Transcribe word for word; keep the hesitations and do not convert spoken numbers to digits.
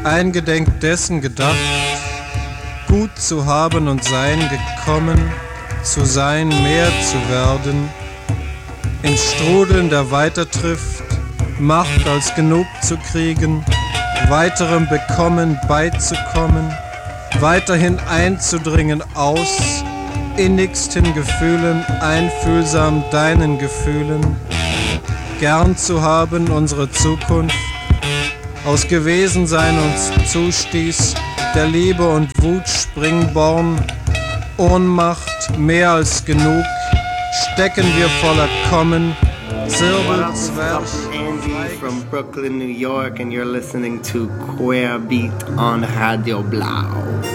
eingedenk dessen gedacht, gut zu haben und sein gekommen, zu sein, mehr zu werden, in Strudeln, der weiter trifft, Macht als genug zu kriegen, weiterem Bekommen beizukommen, weiterhin einzudringen aus, innigsten Gefühlen, einfühlsam deinen Gefühlen, gern zu haben unsere Zukunft, aus Gewesensein uns zustieß, der Liebe und Wut Springborn, Ohnmacht mehr als genug, stecken wir voller Kommen, Zirbel, Zwerg. Andy from Brooklyn, New York, and you're listening to Queer Beat on Radio Blau.